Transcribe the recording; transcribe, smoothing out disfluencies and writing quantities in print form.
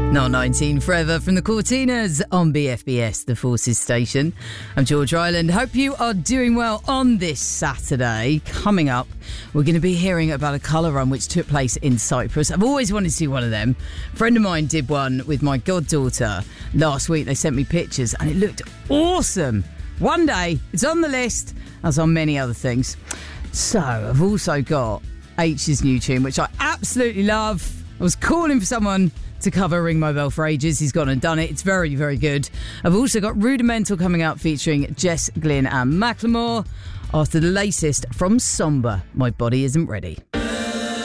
Not 19 Forever from the Cortinas on BFBS, the Forces station. I'm George Ryland. Hope you are doing well on this Saturday. Coming up, we're going to be hearing about a colour run which took place in Cyprus. I've always wanted to do one of them. A friend of mine did one with my goddaughter last week. They sent me pictures and it looked awesome. One day, it's on the list, as on many other things. So, I've also got H's new tune, which I absolutely love. I was calling for someone to cover Ring My Bell for ages. He's gone and done it. It's very, very good. I've also got Rudimental coming up featuring Jess Glynn and Macklemore after the latest from Somber, My Body Isn't Ready.